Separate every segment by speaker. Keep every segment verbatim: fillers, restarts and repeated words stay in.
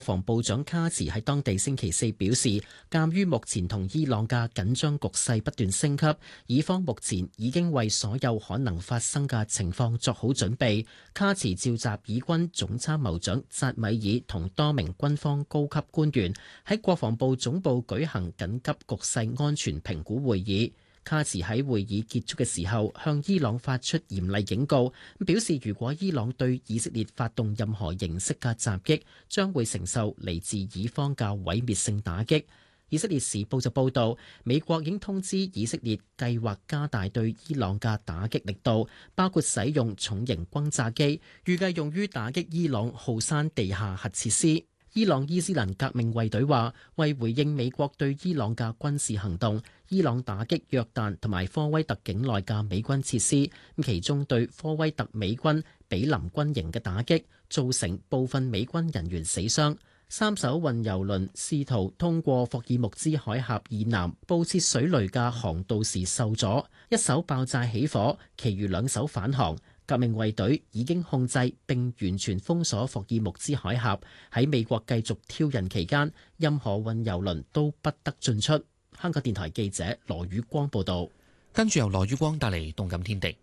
Speaker 1: 防部長卡茨喺當地星期四表示，鑑於目前同伊朗嘅緊張局勢不斷升級，以方目前已經為所有可能發生嘅情況作好準備。卡茨召集以軍總參謀長扎米爾同多名軍方高級官員喺國防部總部舉行緊急局勢安全評估會議。卡茨喺會議結束嘅時候向伊朗發出嚴厲警告，表示如果伊朗對以色列發動任何形式嘅襲擊，將會承受嚟自以方嘅毀滅性打擊。以色列時報就報道，美國已經通知以色列計劃加大對伊朗嘅打擊力度，包括使用重型轟炸機，預計用於打擊伊朗浩山地下核設施。伊朗伊斯蘭革命衛隊話，為回應美國對伊朗嘅軍事行動，伊朗打擊約旦同埋科威特境內嘅美軍設施，其中對科威特美軍比林軍營嘅打擊，造成部分美軍人員死傷。三艘運油輪試圖通過霍爾木茲海峽以南布設水雷嘅航道時受阻，一艘爆炸起火，其餘兩艘返航。革命衛隊已經控制並完全封鎖霍爾木茲海峽，喺美國繼續挑釁期間，任何運油輪都不得進出。香港電台記者羅宇光報道。
Speaker 2: 跟住由羅宇光帶嚟動感天地。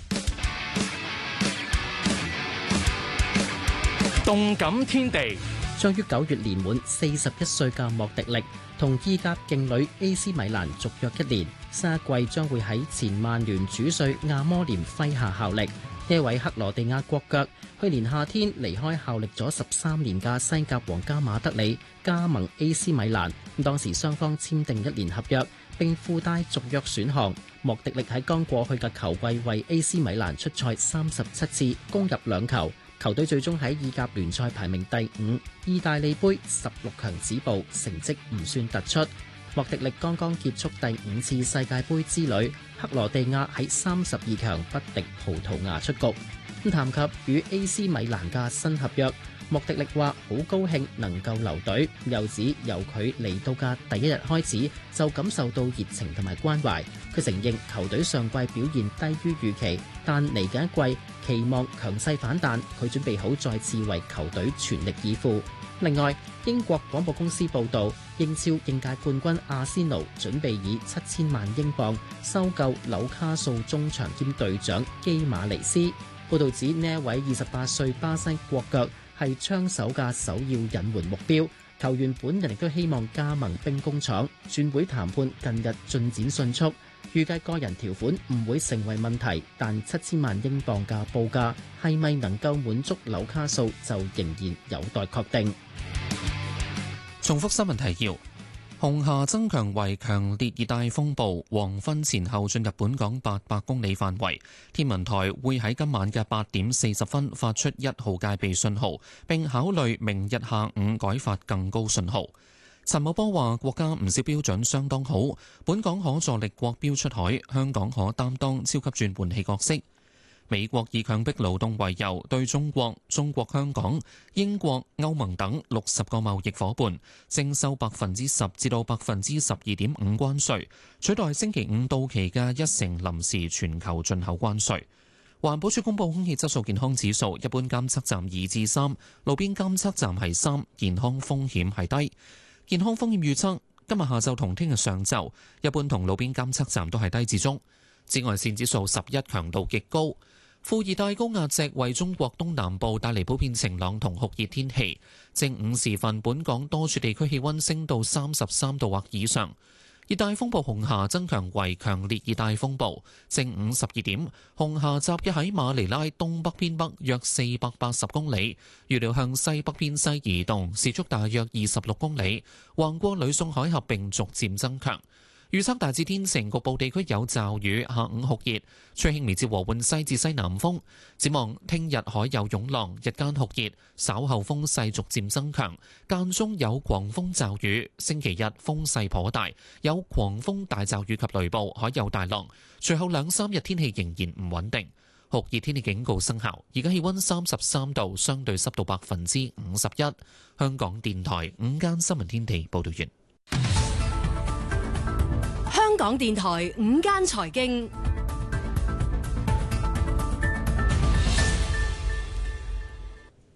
Speaker 3: 動感天地
Speaker 1: 將於九月年滿四十一歲嘅莫迪力同意甲勁旅 A C 米蘭續約一年，下一季將會喺前曼聯主帥亞摩廉麾下效力。呢位克羅地亞國腳去年夏天離開效力咗十三年嘅西甲皇家馬德里，加盟 A C 米蘭。當時雙方簽訂一年合約，並附帶續約選項。莫迪力喺剛過去嘅球季為 A C 米蘭出賽三十七次，攻入兩球。球隊最終喺意甲聯賽排名第五，意大利杯十六強止步，成績唔算突出。莫迪力剛剛結束第五次世界盃之旅，克羅地亞喺三十二強不敵葡萄牙出局。咁談及與 A C 米蘭嘅新合約，莫迪力話好高興能夠留隊，又指由佢嚟到嘅第一日開始就感受到熱情同埋關懷。佢承認球隊上季表現低於預期，但嚟緊一季期望強勢反彈，佢準備好再次為球隊全力以赴。另外，英國廣播公司報道，英超應屆冠軍阿仙奴準備以七千萬英鎊收購紐卡素中場兼隊長基馬尼斯。報道指呢一位二十八歲巴西國腳係槍手嘅首要引援目標，球員本人亦都希望加盟兵工廠。轉會談判近日進展迅速，預計個人條款唔會成為問題，但七千萬英鎊嘅報價係咪能夠滿足紐卡素就仍然有待確定。
Speaker 2: 重複新聞提要：紅霞增強為強烈熱帶風暴，黃昏前後進入本港八百公里範圍。天文台會喺今晚嘅八點四十分發出一號戒備信號，並考慮明日下午改發更高信號。陳茂波話：國家唔少標準相當好，本港可助力國標出海，香港可擔當超級轉換器角色。美國以強迫勞動為由，對中國、中國香港、英國、歐盟等六十個貿易夥伴徵收百分之十至到百分之十二點五關稅，取代星期五到期嘅一成臨時全球進口關稅。環保署公布空氣質素健康指數，一般監測站二至三，路邊監測站係三，健康風險係低。健康風險預測今日下晝同聽日上晝，一般同路邊監測站都係低至中。紫外線指數十一，強度極高。副熱帶高壓脊為中國東南部帶嚟普遍晴朗同酷熱天氣。正午時分，本港多處地區氣溫升到三十三度或以上。熱帶風暴紅霞增強為強烈熱帶風暴。正午十二點，紅霞集結喺馬尼拉東北偏北約四百八十公里，預料向西北偏西移動，時速大約二十六公里，橫過呂宋海峽並逐漸增強。預測大致天晴，局部地區有驟雨，下午酷熱，吹輕微至和緩西至西南風。展望聽日海有湧浪，日間酷熱，稍後風勢逐漸增強，間中有狂風驟雨。星期日風勢頗大，有狂風大驟雨及雷暴，海有大浪。隨後兩三日天氣仍然唔穩定，酷熱天氣警告生效。而家氣溫三十三度，相對濕度百分之五十一。香港電台午間新聞天地報道完。
Speaker 4: 香港電台午間財經，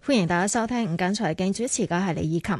Speaker 5: 歡迎大家收聽午間財經，主持嘅係李以琴。